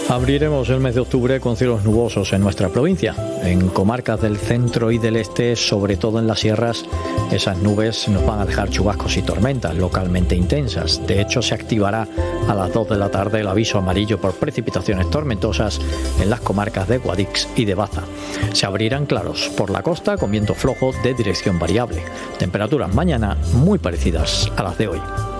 Abriremos el mes de octubre con cielos nubosos en nuestra provincia. En comarcas del centro y del este, sobre todo en las sierras, esas nubes nos van a dejar chubascos y tormentas localmente intensas. De hecho, se activará a las 2 de la tarde el aviso amarillo por precipitaciones tormentosas en las comarcas de Guadix y de Baza. Se abrirán claros por la costa con viento flojo de dirección variable. Temperaturas mañana muy parecidas a las de hoy.